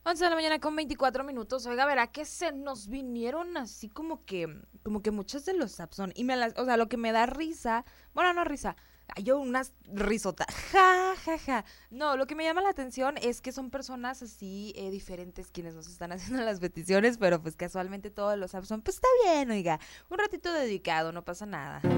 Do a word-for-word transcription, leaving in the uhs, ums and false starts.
once de la mañana con veinticuatro minutos. Oiga, verá que se nos vinieron así como que, como que muchos de los apps son. Y me las, o sea, lo que me da risa, bueno, no risa, ay, yo unas risota, ja, ja, ja. No, lo que me llama la atención es que son personas así eh, diferentes quienes nos están haciendo las peticiones, pero pues casualmente todos los apps son, pues está bien, oiga, un ratito dedicado, no pasa nada.